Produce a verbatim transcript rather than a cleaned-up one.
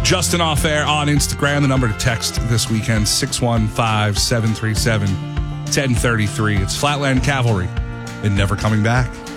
Justin Off Air on Instagram. The number to text this weekend, six one five, seven three seven, one zero three three. It's Flatland Cavalry and Never Coming Back.